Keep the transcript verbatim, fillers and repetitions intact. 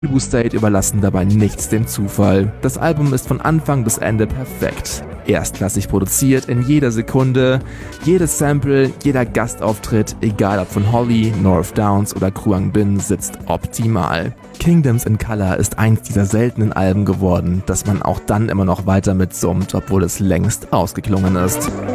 Blue State überlassen dabei nichts dem Zufall. Das Album ist von Anfang bis Ende perfekt. Erstklassig produziert in jeder Sekunde, jedes Sample, jeder Gastauftritt, egal ob von Holly, North Downs oder Kruang Bin, sitzt optimal. Kingdoms in Color ist eins dieser seltenen Alben geworden, dass man auch dann immer noch weiter mitsummt, obwohl es längst ausgeklungen ist.